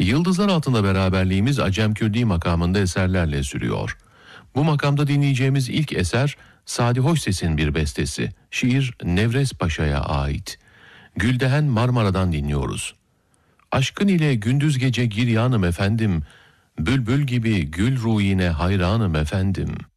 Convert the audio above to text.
Yıldızlar Altında beraberliğimiz Acem Kürdi makamında eserlerle sürüyor. Bu makamda dinleyeceğimiz ilk eser Sadi Hoşses'in bir bestesi. Şiir Nevres Paşa'ya ait. Güldehen Marmara'dan dinliyoruz. Aşkın ile gündüz gece giryanım efendim, bülbül gibi gül ruhine hayranım efendim.